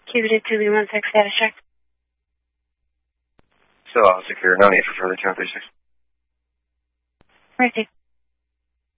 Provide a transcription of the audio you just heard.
Cuba 216 status check. Still all secure. No need for further 1036. Right.